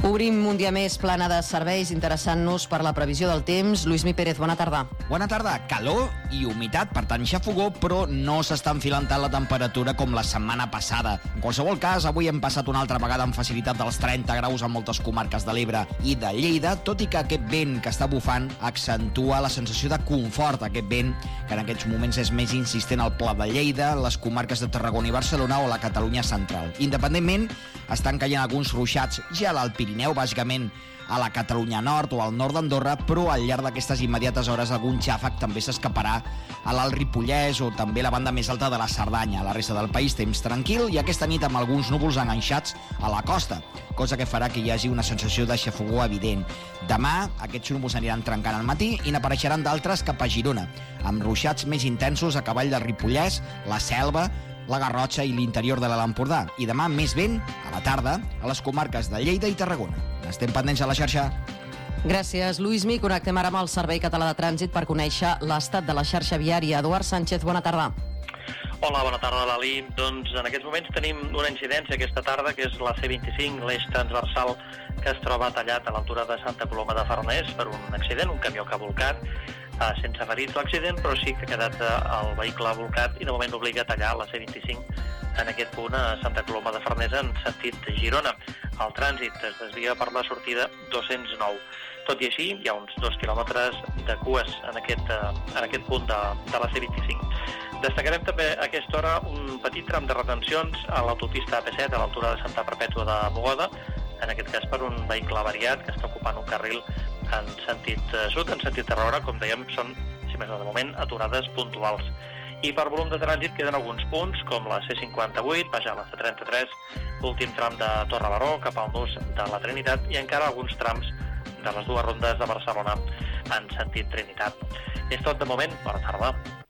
Obrim un dia més plana de serveis interessant-nos per la previsió del temps. Lluís Mi Pérez, bona tarda. Bona tarda. Calor i humitat, per tant xafogó, però no s'està enfilant tant la temperatura com la setmana passada. En qualsevol cas, avui hem passat una altra vegada amb facilitat dels 30 graus en moltes comarques de l'Ebre i de Lleida, tot i que aquest vent que està bufant accentua la sensació de confort, aquest vent que en aquests moments és més insistent al Pla de Lleida, les comarques de Tarragona i Barcelona o la Catalunya central. Independentment, estan caient alguns ruixats ja a l'Alt Pirineu, bàsicament a la Catalunya nord o al nord d'Andorra, però al llarg d'aquestes immediates hores algun xàfec també s'escaparà a l'Alt Ripollès o també a la banda més alta de la Cerdanya. A la resta del país temps tranquil i aquesta nit amb alguns núvols enganxats a la costa, cosa que farà que hi hagi una sensació de xafogó evident. Demà aquests núvols aniran trencant al matí i n'apareixeran d'altres cap a Girona, amb ruixats més intensos a cavall del Ripollès, la Selva, la Garrotxa i l'interior de l'Alt Empordà. I demà més vent, a la tarda, a les comarques de Lleida i Tarragona. Estem pendents a la xarxa. Gràcies, Lluís Mi. Connectem ara amb el Servei Català de Trànsit per conèixer l'estat de la xarxa viària. Eduard Sánchez, bona tarda. Hola, bona tarda, Lali. Doncs en aquests moments tenim una incidència aquesta tarda, que és la C25, l'eix transversal que es troba tallat a l'altura de Santa Coloma de Farners per un accident, un camió que ha volcat, sense ferits l'accident, però sí que ha quedat el vehicle volcat i de moment obliga a tallar la C25 en aquest punt a Santa Coloma de Farners en sentit Girona. El trànsit es desvia per la sortida 209. Tot i així, hi ha uns 2 quilòmetres de cues en aquest punt de la C25. Destacarem també a aquesta hora un petit tram de retencions a l'autopista AP7 a l'altura de Santa Perpètua de Mogoda, en aquest cas per un vehicle avariat que està ocupant un carril en sentit sud, en sentit Tarragona, com dèiem, són, si més no de moment, aturades puntuals. I per volum de trànsit queden alguns punts, com la C58, baixar la C33, l'últim tram de Torre-Baró cap al nus de la Trinitat i encara alguns trams de les dues rondes de Barcelona en sentit Trinitat. És tot de moment, bona tarda.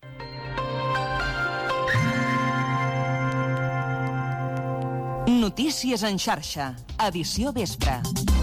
Notícies en xarxa, edició vespre.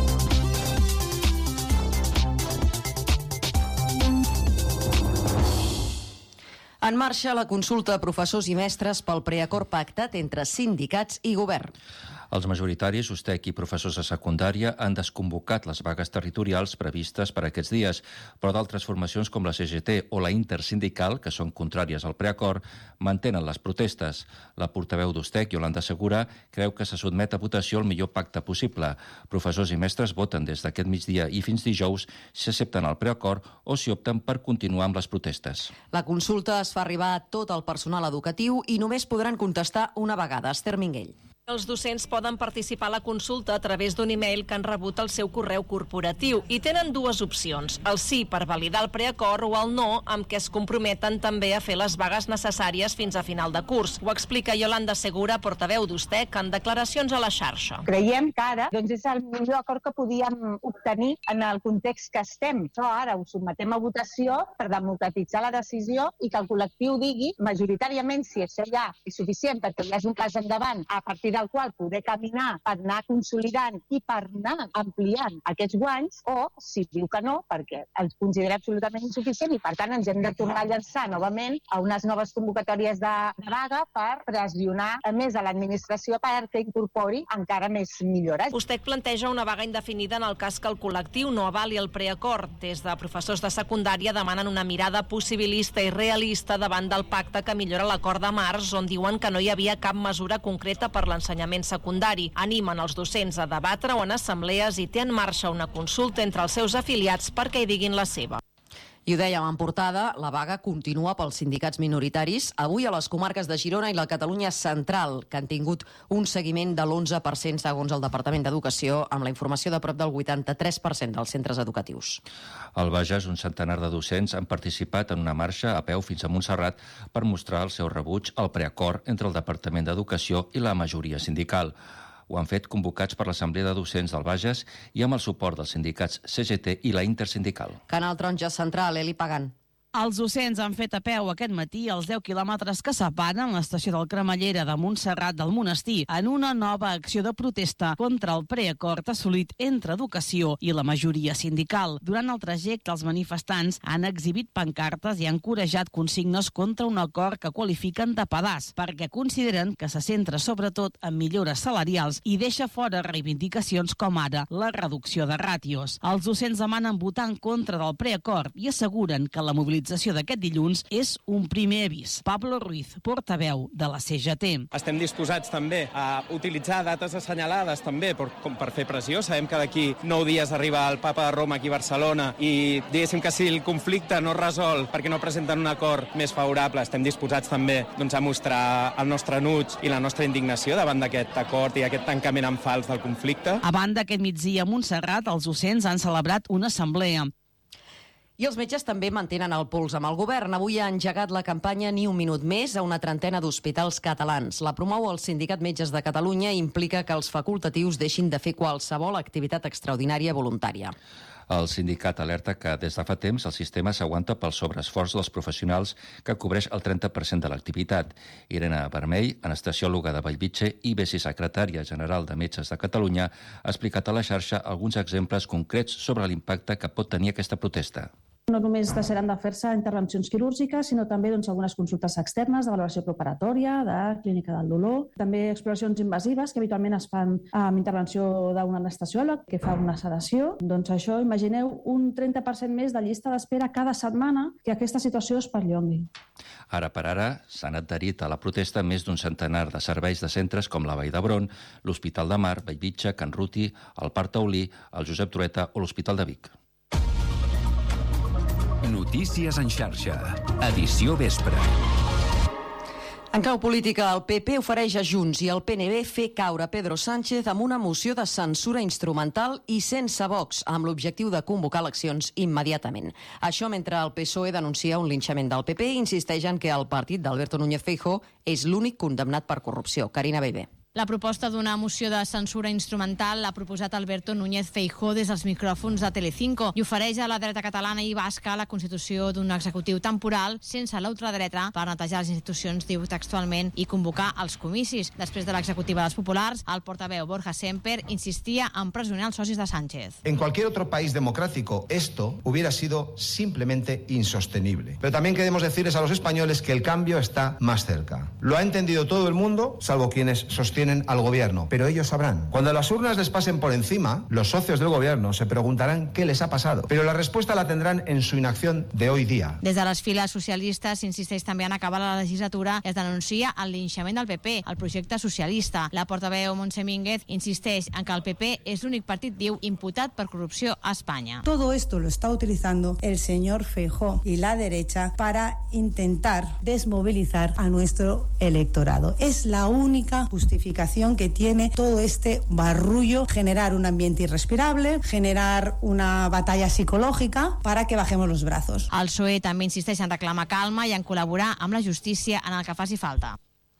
En marxa la consulta a professors i mestres pel preacord pactat entre sindicats i govern. Els majoritaris, USTEC i professors de secundària, han desconvocat les vagues territorials previstes per aquests dies, però d'altres formacions com la CGT o la Intersindical, que són contràries al preacord, mantenen les protestes. La portaveu d'USTEC, Yolanda Segura, creu que se sotmet a votació el millor pacte possible. Professors i mestres voten des d'aquest migdia i fins dijous si accepten el preacord o si opten per continuar amb les protestes. La consulta es fa arribar a tot el personal educatiu i només podran contestar una vegada. Esther Minguell. Els docents poden participar a la consulta a través d'un e-mail que han rebut al seu correu corporatiu i tenen dues opcions, el sí per validar el preacord o el no, amb què es comprometen també a fer les vagues necessàries fins a final de curs. Ho explica Yolanda Segura, portaveu d'USTEC, en declaracions a la xarxa. Creiem que ara és el millor acord que podíem obtenir en el context que estem. Això ara ho sotmetem a votació per democratitzar la decisió i que el col·lectiu digui majoritàriament si això ja és suficient perquè ja és un pas endavant a partir del qual poder caminar per anar consolidant i per anar ampliant aquests guanys, o si diu que no, perquè els considera absolutament insuficient i per tant ens hem de tornar a llançar novament a unes noves convocatòries de vaga per pressionar més a l'administració perquè incorpori encara més millores. USTEC planteja una vaga indefinida en el cas que el col·lectiu no avali el preacord. Des de professors de secundària demanen una mirada possibilista i realista davant del pacte que millora l'acord de març, on diuen que no hi havia cap mesura concreta per l'ensenyament secundari. Animen els docents a debatre o en assemblees i té en marxa una consulta entre els seus afiliats perquè hi diguin la seva. I ho dèiem en portada, la vaga continua pels sindicats minoritaris, avui a les comarques de Girona i la Catalunya central, que han tingut un seguiment de l'11% segons el Departament d'Educació, amb la informació de prop del 83% dels centres educatius. Al Bages, un centenar de docents han participat en una marxa a peu fins a Montserrat per mostrar el seu rebuig al preacord entre el Departament d'Educació i la majoria sindical. Ho han fet convocats per l'Assemblea de Docents del Bages i amb el suport dels sindicats CGT i la Intersindical. Canal Taronja Central, Eli Pagant. Els docents han fet a peu aquest matí els 10 quilòmetres que separen l'estació del Cremallera de Montserrat del Monestir en una nova acció de protesta contra el preacord assolit entre educació i la majoria sindical. Durant el trajecte, els manifestants han exhibit pancartes i han encorajat consignes contra un acord que qualifiquen de pedaç, perquè consideren que se centra sobretot en millores salarials i deixa fora reivindicacions com ara la reducció de ràtios. Els docents demanen votar en contra del preacord i asseguren que la mobilització d'aquest dilluns és un primer avís. Pablo Ruiz, portaveu de la CGT. Estem disposats també a utilitzar dates assenyalades també per fer pressió. Sabem que d'aquí 9 dies arriba el Papa de Roma aquí a Barcelona i diguéssim que si el conflicte no es resol perquè no presenten un acord més favorable, estem disposats també a mostrar el nostre enuig i la nostra indignació davant d'aquest acord i aquest tancament en fals del conflicte. A banda, aquest migdia a Montserrat, els docents han celebrat una assemblea. I els metges també mantenen el pols amb el govern. Avui ha engegat la campanya Ni un minut més a una trentena d'hospitals catalans. La promou el Sindicat Metges de Catalunya i implica que els facultatius deixin de fer qualsevol activitat extraordinària voluntària. El sindicat alerta que des de fa temps el sistema s'aguanta pel sobreesforç dels professionals que cobreix el 30% de l'activitat. Irene Vermell, anestesiòloga de Bellvitge i vicesecretària general de Metges de Catalunya, ha explicat a la xarxa alguns exemples concrets sobre l'impacte que pot tenir aquesta protesta. No només deixaran de fer-se intervencions quirúrgiques, sinó també algunes consultes externes de valoració preparatòria, de clínica del dolor, també exploracions invasives que habitualment es fan amb intervenció d'un anestesiòleg que fa una sedació. Doncs això, imagineu un 30% més de llista d'espera cada setmana que aquesta situació es perllongui. Ara per ara s'han adherit a la protesta més d'un centenar de serveis de centres com la Vall d'Hebron, l'Hospital de Mar, Bellvitge, Can Ruti, el Parc Taulí, el Josep Trueta o l'Hospital de Vic. Notícies en xarxa. Edició vespre. En clau política, el PP ofereix a Junts i el PNB fer caure Pedro Sánchez amb una moció de censura instrumental i sense Vox, amb l'objectiu de convocar eleccions immediatament. Això mentre el PSOE denuncia un linxament del PP i insisteix en que el partit d'Alberto Núñez Feijóo és l'únic condemnat per corrupció. Carina Bellver. La proposta d'una moció de censura instrumental l'ha proposat Alberto Núñez Feijóo des dels micròfons de Telecinco i ofereix a la dreta catalana i basca la constitució d'un executiu temporal sense l'ultradreta per netejar les institucions, diu textualment, i convocar els comicis. Després de l'executiva dels populars, el portaveu Borja Semper insistia en pressionar els socis de Sánchez. En cualquier otro país democrático esto hubiera sido simplemente insostenible. Pero también queremos decirles a los españoles que el cambio está más cerca. Lo ha entendido todo el mundo, salvo quienes sostienen al gobierno, pero ellos sabrán. Cuando las urnas les pasen por encima, los socios del gobierno se preguntarán qué les ha pasado, pero la respuesta la tendrán en su inacción de hoy día. Des de les files socialistes s'insisteix també en acabar la legislatura i es denuncia el linxament del PP, el projecte socialista. La portaveu Montse Mínguez insisteix en que el PP és l'únic partit, diu, imputat per corrupció a Espanya. Todo esto lo está utilizando el señor Feijóo y la derecha para intentar desmovilizar a nuestro electorado. Es la única justificación que tiene todo este barullo, generar un ambiente irrespirable, generar una batalla psicológica para que bajemos los brazos. El PSOE també insisteix en reclamar calma i en col·laborar amb la justícia en el que faci falta.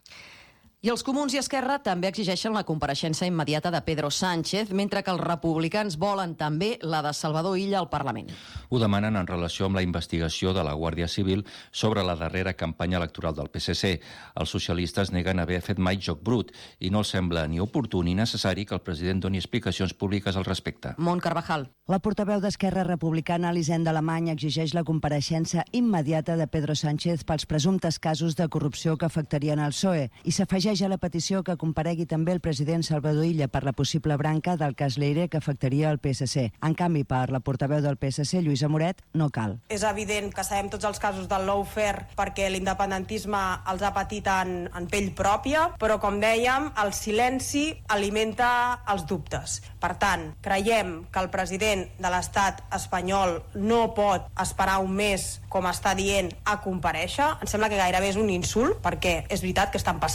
I els Comuns i Esquerra també exigeixen la compareixença immediata de Pedro Sánchez, mentre que els republicans volen també la de Salvador Illa al Parlament. Ho demanen en relació amb la investigació de la Guàrdia Civil sobre la darrera campanya electoral del PSC. Els socialistes neguen haver fet mai joc brut i no els sembla ni oportú ni necessari que el president doni explicacions públiques al respecte. Mont Carvajal. La portaveu d'Esquerra Republicana, Elisenda Alemany, exigeix la compareixença immediata de Pedro Sánchez pels presumptes casos de corrupció que afectarien el PSOE i s'afegeix a la petició que comparegui també el president Salvador Illa per la possible branca del cas Leire que afectaria el PSC. En canvi, per la portaveu del PSC, Lluïsa Moret, no cal. És evident que sabem tots els casos del lawfare perquè l'independentisme els ha patit en pell pròpia, però com dèiem, el silenci alimenta els dubtes. Per tant, creiem que el president de l'estat espanyol no pot esperar un mes, com està dient, a comparèixer. Em sembla que gairebé és un insult, perquè és veritat que estan passant coses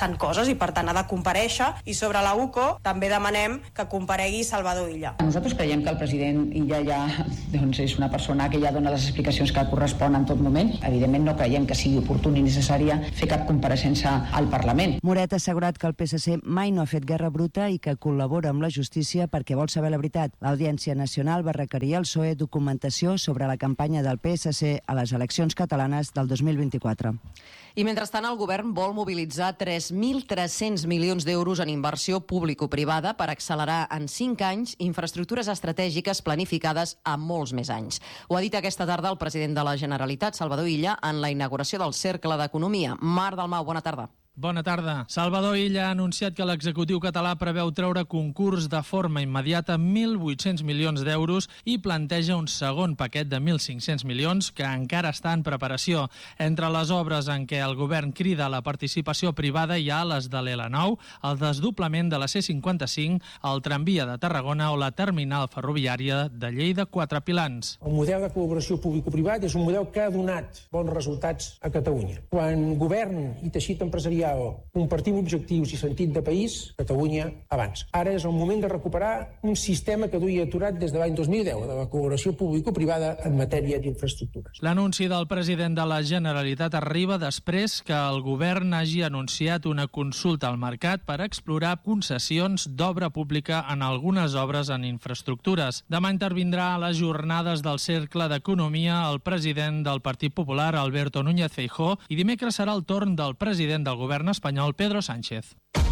coses i per tant ha de comparèixer, i sobre la UCO també demanem que comparegui Salvador Illa. Nosaltres creiem que el president Illa ja és una persona que ja dona les explicacions que corresponen en tot moment. Evidentment no creiem que sigui oportú ni necessària fer cap compareixença al Parlament. Moret ha assegurat que el PSC mai no ha fet guerra bruta i que col·labora amb la justícia perquè vol saber la veritat. L'Audiència Nacional va requerir al PSOE documentació sobre la campanya del PSC a les eleccions catalanes del 2024. I mentrestant, el govern vol mobilitzar 3.300 milions d'euros en inversió público-privada per accelerar en 5 anys infraestructures estratègiques planificades a molts més anys. Ho ha dit aquesta tarda el president de la Generalitat, Salvador Illa, en la inauguració del Cercle d'Economia. Marc Dalmau, bona tarda. Bona tarda. Salvador Illa ha anunciat que l'executiu català preveu treure concurs de forma immediata 1.800 milions d'euros i planteja un segon paquet de 1.500 milions que encara està en preparació. Entre les obres en què el govern crida la participació privada hi ha les de l'L9, el desdoblament de la C55, el tramvia de Tarragona o la terminal ferroviària de Lleida 4 Pilans. El model de col·laboració público-privat és un model que ha donat bons resultats a Catalunya. Quan govern i teixit empresarial compartim objectius i sentit de país, Catalunya avança. Ara és el moment de recuperar un sistema que duia aturat des de l'any 2010, de la col·laboració público-privada en matèria d'infraestructures. L'anunci del president de la Generalitat arriba després que el govern hagi anunciat una consulta al mercat per explorar concessions d'obra pública en algunes obres en infraestructures. Demà intervindrà a les jornades del Cercle d'Economia el president del Partit Popular, Alberto Núñez Feijóo, i dimecres serà el torn del president del govern espanyol, Pedro Sánchez.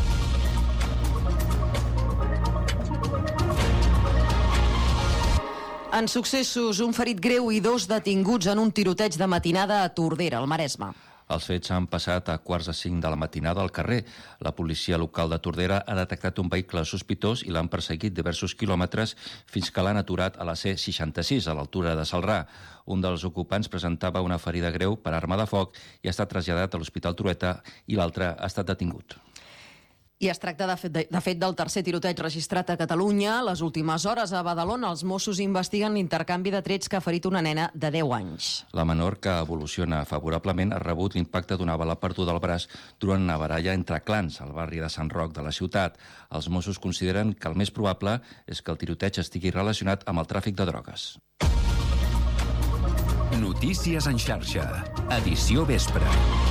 En successos, un ferit greu i 2 detinguts en un tiroteig de matinada a Tordera, al Maresme. Els fets han passat a 4:45 de la matinada al carrer. La policia local de Tordera ha detectat un vehicle sospitós i l'han perseguit diversos quilòmetres fins que l'han aturat a la C66, a l'altura de Salrà. Un dels ocupants presentava una ferida greu per arma de foc i ha estat traslladat a l'Hospital Trueta i l'altre ha estat detingut. I es tracta, de fet, del tercer tiroteig registrat a Catalunya. Les últimes hores a Badalona els Mossos investiguen l'intercanvi de trets que ha ferit una nena de 10 anys. La menor, que evoluciona favorablement, ha rebut l'impacte d'una bala perduda al braç durant una baralla entre clans al barri de Sant Roc de la ciutat. Els Mossos consideren que el més probable és que el tiroteig estigui relacionat amb el tràfic de drogues. Notícies en xarxa. Edició vespre.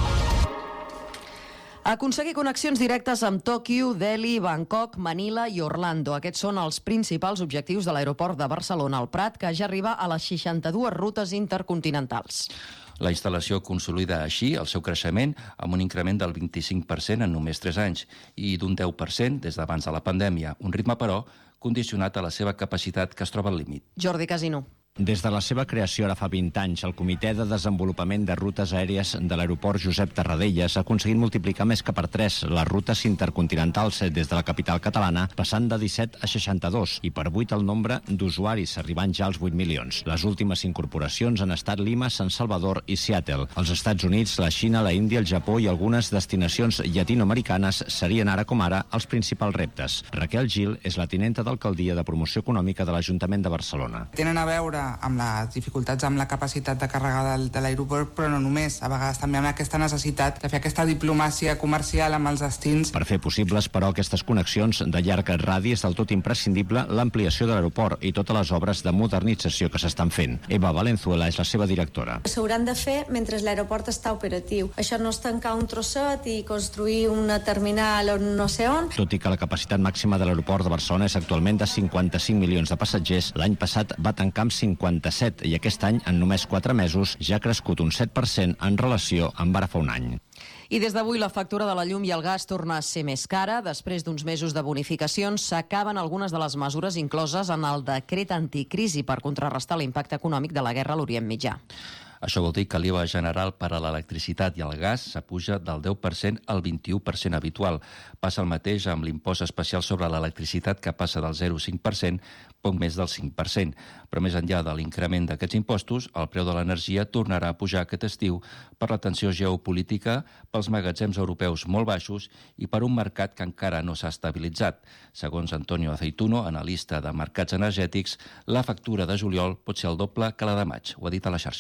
Aconseguir connexions directes amb Tòquio, Delhi, Bangkok, Manila i Orlando. Aquests són els principals objectius de l'aeroport de Barcelona, el Prat, que ja arriba a les 62 rutes intercontinentals. La instal·lació consolida així el seu creixement amb un increment del 25% en només 3 anys i d'un 10% des d'abans de la pandèmia. Un ritme, però, condicionat a la seva capacitat, que es troba al límit. Jordi Casino. Des de la seva creació ara fa 20 anys, el Comitè de Desenvolupament de Rutes Aèries de l'aeroport Josep Tarradellas ha aconseguit multiplicar més que per 3 les rutes intercontinentals des de la capital catalana, passant de 17 a 62 i per 8 el nombre d'usuaris, arribant ja als 8 milions. Les últimes incorporacions han estat Lima, San Salvador i Seattle. Els Estats Units, la Xina, la Índia, el Japó i algunes destinacions llatinoamericanes serien ara com ara els principals reptes. Raquel Gil és la tinenta d'alcaldia de promoció econòmica de l'Ajuntament de Barcelona. Tenen a veure amb les dificultats amb la capacitat de càrrega de l'aeroport, però no només, a vegades també amb aquesta necessitat de fer aquesta diplomàcia comercial amb els destins. Per fer possibles, però, aquestes connexions de llarg radi és del tot imprescindible l'ampliació de l'aeroport i totes les obres de modernització que s'estan fent. Eva Valenzuela és la seva directora. S'hauran de fer mentre l'aeroport està operatiu. Això no és tancar un trosset i construir una terminal on no sé on. Tot i que la capacitat màxima de l'aeroport de Barcelona és actualment de 55 milions de passatgers, l'any passat va tancar amb 57 i aquest any, en només 4 mesos, ja ha crescut un 7% en relació amb ara fa un any. I des d'avui la factura de la llum i el gas torna a ser més cara. Després d'uns mesos de bonificacions, s'acaben algunes de les mesures incloses en el decret anticrisi per contrarrestar l'impacte econòmic de la guerra a l'Orient Mitjà. Això vol dir que l'IVA general per a l'electricitat i el gas s'apuja del 10% al 21% habitual. Passa el mateix amb l'impost especial sobre l'electricitat, que passa del 0,5%, poc més del 5%. Però més enllà de l'increment d'aquests impostos, el preu de l'energia tornarà a pujar aquest estiu per la tensió geopolítica, pels magatzems europeus molt baixos i per un mercat que encara no s'ha estabilitzat. Segons Antonio Aceituno, analista de mercats energètics, la factura de juliol pot ser el doble que la de maig. Ho ha dit a la xarxa.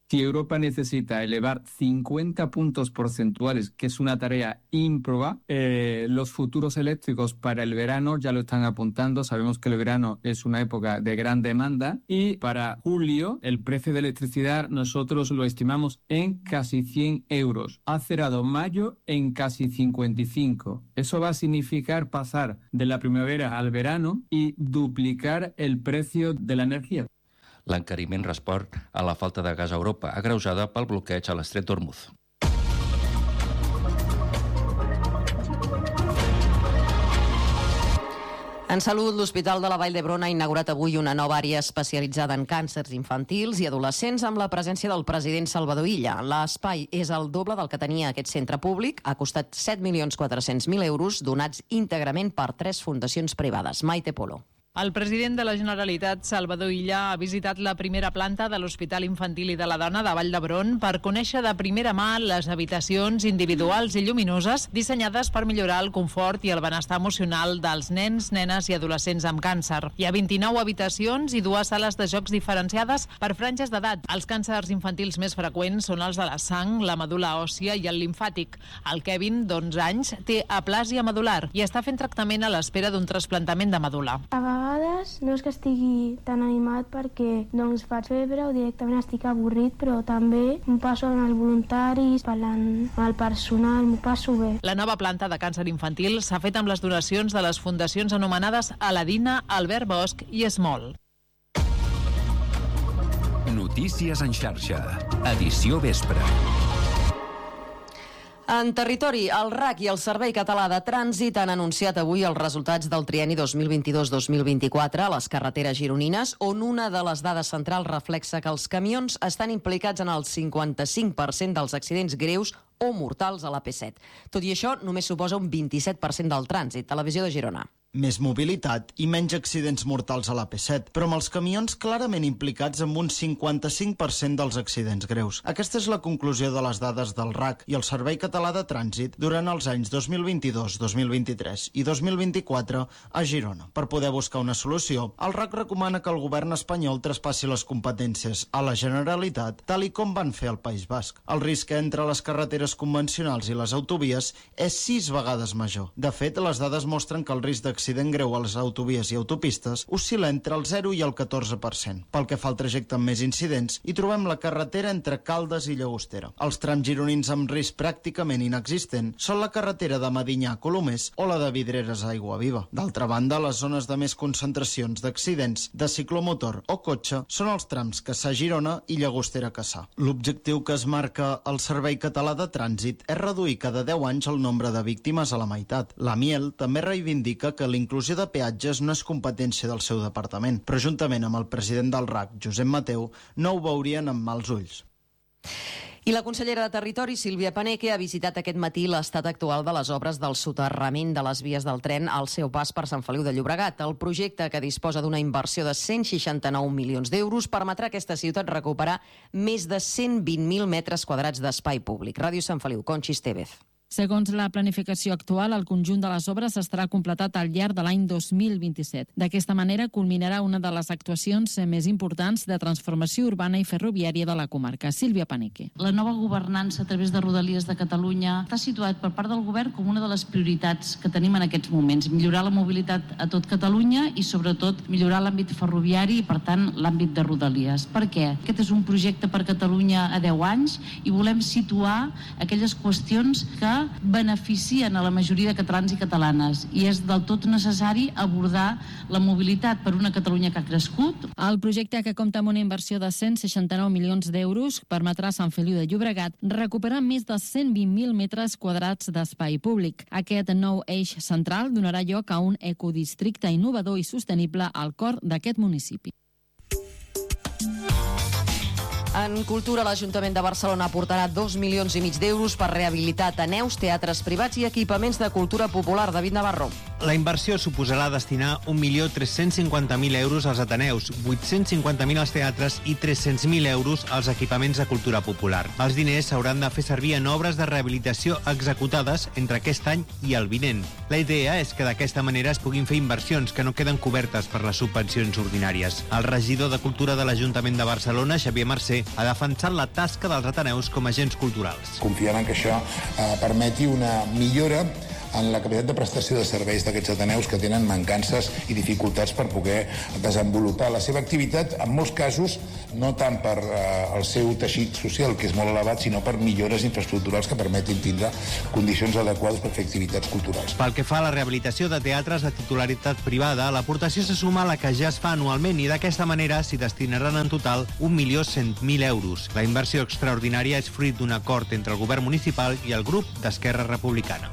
Si Europa necesita elevar 50 puntos porcentuales, que es una tarea ímproba, los futuros eléctricos para el verano ya lo están apuntando. Sabemos que el verano es una época de gran demanda y para julio el precio de electricidad nosotros lo estimamos en casi 100 euros. Ha cerrado mayo en casi 55. Eso va a significar pasar de la primavera al verano y duplicar el precio de la energía. L'encariment respon a la falta de gas a Europa, agreujada pel bloqueig a l'estret d'Hormuz. En salut, l'Hospital de la Vall d'Hebron ha inaugurat avui una nova àrea especialitzada en càncers infantils i adolescents amb la presència del president Salvador Illa. L'espai és el doble del que tenia aquest centre públic. Ha costat 7.400.000 euros donats íntegrament per 3 fundacions privades. Maite Polo. El president de la Generalitat, Salvador Illa, ha visitat la primera planta de l'Hospital Infantil i de la Dona de Vall d'Hebron per conèixer de primera mà les habitacions individuals i lluminoses dissenyades per millorar el confort i el benestar emocional dels nens, nenes i adolescents amb càncer. Hi ha 29 habitacions i 2 sales de jocs diferenciades per franges d'edat. Els càncers infantils més freqüents són els de la sang, la medul·la òssia i el limfàtic. El Kevin, d'11 anys, té aplàsia medul·lar i està fent tractament a l'espera d'un trasplantament de medul·la. A vegades no és que estigui tan animat perquè doncs faig febre o directament estic avorrit, però també em passo amb els voluntaris, parlant amb el personal, m'ho passo bé. La nova planta de càncer infantil s'ha fet amb les donacions de les fundacions anomenades Aladina, Albert Bosch i Esmol. Notícies en xarxa. Edició vespre. En territori, el RAC i el Servei Català de Trànsit han anunciat avui els resultats del trienni 2022-2024 a les carreteres gironines, on una de les dades centrals reflexa que els camions estan implicats en el 55% dels accidents greus o mortals a l'AP7. Tot i això, només suposa un 27% del trànsit. Televisió de Girona. Més mobilitat i menys accidents mortals a l'AP7, però amb els camions clarament implicats amb un 55% dels accidents greus. Aquesta és la conclusió de les dades del RAC i el Servei Català de Trànsit durant els anys 2022, 2023 i 2024 a Girona. Per poder buscar una solució, el RAC recomana que el govern espanyol traspassi les competències a la Generalitat, tal i com van fer al País Basc. El risc entre les carreteres convencionals i les autovies és 6 vegades major. De fet, les dades mostren que el risc d'accident greu a les autovies i autopistes oscil·la entre el 0 i el 14%. Pel que fa al trajecte amb més incidents, hi trobem la carretera entre Caldes i Llagostera. Els trams gironins amb risc pràcticament inexistent són la carretera de Medinyà a Colomers o la de Vidreres a Aiguaviva. D'altra banda, les zones de més concentracions d'accidents de ciclomotor o cotxe són els trams Cassà-Girona i Llagostera-Cassà. L'objectiu que es marca el Servei Català de Trànsit és reduir cada 10 anys el nombre de víctimes a la meitat. La Miel també reivindica que la inclusió de peatges no és competència del seu departament, però juntament amb el president del RAC, Josep Mateu, no ho veurien amb mals ulls. I la consellera de Territori, Sílvia Paneque, ha visitat aquest matí l'estat actual de les obres del soterrament de les vies del tren al seu pas per Sant Feliu de Llobregat. El projecte, que disposa d'una inversió de 169 milions d'euros, permetrà a aquesta ciutat recuperar més de 120.000 metres quadrats d'espai públic. Ràdio Sant Feliu, Conxi Estevez. Segons la planificació actual, el conjunt de les obres estarà completat al llarg de l'any 2027. D'aquesta manera, culminarà una de les actuacions més importants de transformació urbana i ferroviària de la comarca. Sílvia Paneque. La nova governança a través de Rodalies de Catalunya està situat per part del govern com una de les prioritats que tenim en aquests moments. Millorar la mobilitat a tot Catalunya i, sobretot, millorar l'àmbit ferroviari i, per tant, l'àmbit de Rodalies. Per què? Aquest és un projecte per Catalunya a 10 anys i volem situar aquelles qüestions que beneficien a la majoria de catalans i catalanes i és del tot necessari abordar la mobilitat per una Catalunya que ha crescut. El projecte, que compta amb una inversió de 169 milions d'euros, permetrà a Sant Feliu de Llobregat recuperar més de 120.000 metres quadrats d'espai públic. Aquest nou eix central donarà lloc a un ecodistricte innovador i sostenible al cor d'aquest municipi. En cultura, l'Ajuntament de Barcelona aportarà 2,5 milions d'euros per rehabilitar ateneus, teatres privats i equipaments de cultura popular. David Navarro. La inversió suposarà destinar 1.350.000 euros als ateneus, 850.000 als teatres i 300.000 euros als equipaments de cultura popular. Els diners s'hauran de fer servir en obres de rehabilitació executades entre aquest any i el vinent. La idea és que d'aquesta manera es puguin fer inversions que no queden cobertes per les subvencions ordinàries. El regidor de Cultura de l'Ajuntament de Barcelona, Xavier Mercè, ha defensat la tasca dels ateneus com a agents culturals. Confiant en que això permeti una millora en la capacitat de prestació de serveis d'aquests ateneus que tenen mancances i dificultats per poder desenvolupar la seva activitat, en molts casos no tant per el seu teixit social, que és molt elevat, sinó per millores infraestructurals que permetin tindre condicions adequades per fer activitats culturals. Pel que fa a la rehabilitació de teatres de titularitat privada, l'aportació se suma a la que ja es fa anualment i d'aquesta manera s'hi destinaran en total 1.100.000 euros. La inversió extraordinària és fruit d'un acord entre el govern municipal i el grup d'Esquerra Republicana.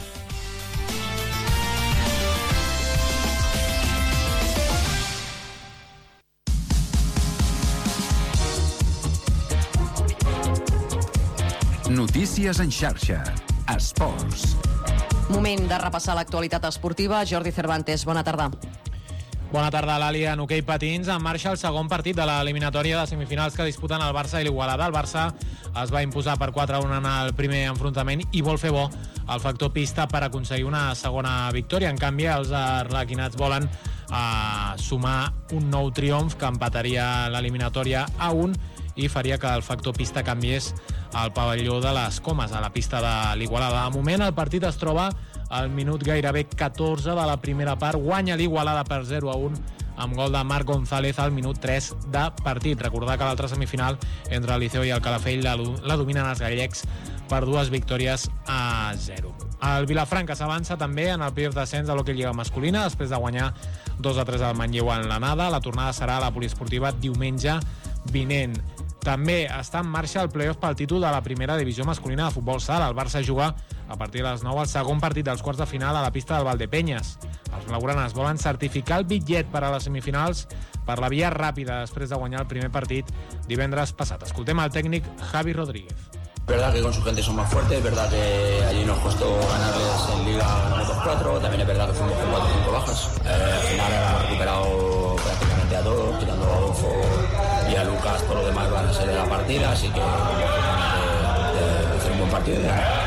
Notícies en xarxa. Esports. Moment de repassar l'actualitat esportiva. Jordi Cervantes, bona tarda. Bona tarda, l'Ali. En hoquei patins en marxa el segon partit de l'eliminatòria de semifinals que disputen el Barça i l'Igualada. El Barça es va imposar per 4-1 en el primer enfrontament i vol fer bo el factor pista per aconseguir una segona victòria. En canvi, els arlequinats volen sumar un nou triomf que empataria l'eliminatòria a 1 i faria que el factor pista canviés al pavelló de les Comes, a la pista de l'Igualada. De moment, el partit es troba al minut gairebé 14 de la primera part. Guanya l'Igualada per 0-1 amb gol de Marc González al minut 3 de partit. Recordar que l'altra semifinal entre el Liceu i el Calafell la dominen els gallecs per 2 victòries a 0. El Vilafranca s'avança també en el playoff descens de l'hoquei lliga masculina després de guanyar 2-3 al Manlleu en l'anada. La tornada serà a la poliesportiva diumenge vinent. També està en marxa el playoff pel títol de la primera divisió masculina de futbol sala. El Barça juga a partir de les 9 el segon partit dels quarts de final a la pista del Valdepenyes. Els blaugranes volen certificar el bitllet per a les semifinals per la via ràpida després de guanyar el primer partit divendres passat. Escoltem el tècnic Javi Rodríguez. Es verdad que con su gente son más fuertes, es verdad que allí nos costó ganarles en Liga 1-2-4, también es verdad que fuimos con 4 o 5 bajas. Al final hemos recuperado prácticamente a todos, quitando a Adolfo y a Lucas, todos los demás van a ser de la partida, así que de hacer un buen partido.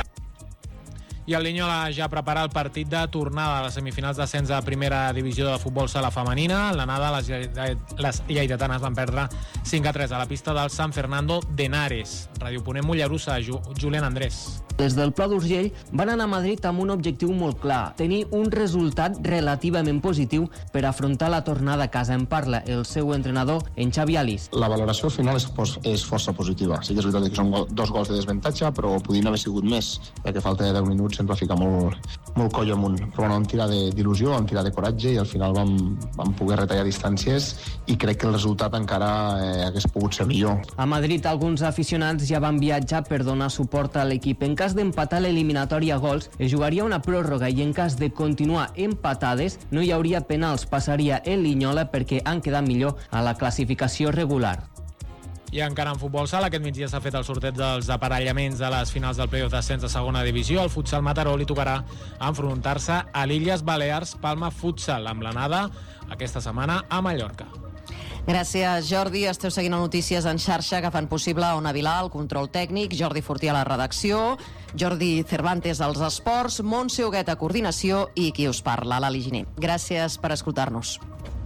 I el Linyola ja prepara el partit de tornada a les semifinals d'ascens de primera divisió de futbol sala femenina. En l'anada, les lleidatanes van perdre 5-3 a la pista del San Fernando de Henares. Radioponent Mollerussa, Julián Andrés. Des del Pla d'Urgell van anar a Madrid amb un objectiu molt clar, tenir un resultat relativament positiu per afrontar la tornada a casa. En parla el seu entrenador, en Xavi Alís. La valoració final és força positiva. Sí que és veritat que són 2 gols de desventatge, però podien haver sigut més, perquè falta de 10 minuts ens va ficar molt coll amunt. Però bueno, vam tirar d'il·lusió, vam tirar de coratge i al final vam poder retallar distàncies i crec que el resultat encara hagués pogut ser millor. A Madrid alguns aficionats ja van viatjar per donar suport a l'equip. En cas d'empatar l'eliminatòria a gols, es jugaria una pròrroga i en cas de continuar empatades no hi hauria penals, passaria el Linyola perquè han quedat millor a la classificació regular. I encara en futbol sala, aquest migdia s'ha fet el sorteig dels aparellaments de les finals del playoff d'ascens de segona divisió. Al futsal Mataró li tocarà enfrontar-se a l'Illes Balears Palma Futsal, amb l'anada aquesta setmana a Mallorca. Gràcies, Jordi. Esteu seguint a Notícies en xarxa que fan possible Ona Vilà, el control tècnic, Jordi Fortí a la redacció, Jordi Cervantes als esports, Montse Huguet a coordinació i qui us parla, l'Ali Giner. Gràcies per escoltar-nos.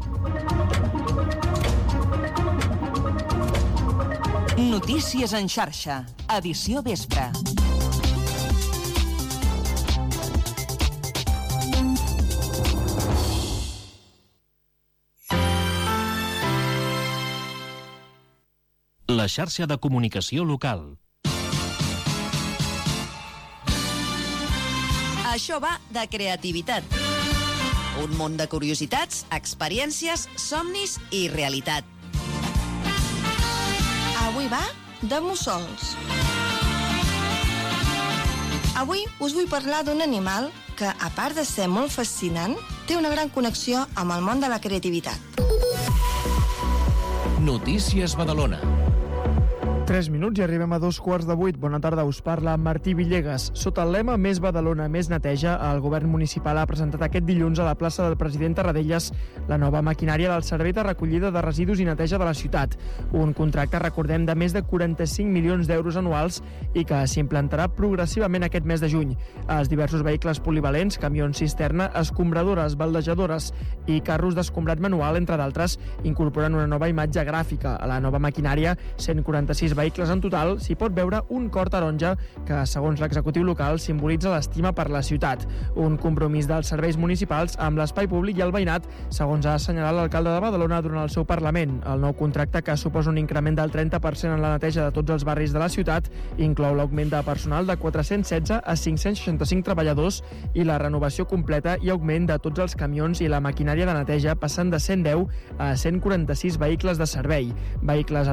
Notícies en xarxa, edició vespre. La xarxa de comunicació local. Això va de creativitat. Un món de curiositats, experiències, somnis i realitat. Avui va de mussols. Avui us vull parlar d'un animal que, a part de ser molt fascinant, té una gran connexió amb el món de la creativitat. Notícies Badalona. 3 minuts i arribem a 7:15. Bona tarda, us parla Martí Villegas. Sota el lema Més Badalona, més neteja, el govern municipal ha presentat aquest dilluns a la plaça del President Tarradellas la nova maquinària del servei de recollida de residus i neteja de la ciutat. Un contracte, recordem, de més de 45 milions d'euros anuals i que s'implantarà progressivament aquest mes de juny. Els diversos vehicles polivalents, camions cisterna, escombradores, baldejadores i carros d'escombrat manual, entre d'altres, incorporen una nova imatge gràfica. A la nova maquinària, 146 56 vehicles en total, s'hi pot veure un cor taronja que, segons l'executiu local, simbolitza l'estima per la ciutat. Un compromís dels serveis municipals amb l'espai públic i el veïnat, segons ha assenyalat l'alcalde de Badalona durant el seu Parlament. El nou contracte, que suposa un increment del 30% en la neteja de tots els barris de la ciutat, inclou l'augment de personal de 416 a 565 treballadors i la renovació completa i augment de tots els camions i la maquinària de neteja, passant de 110 a 146 vehicles de servei. Vehicles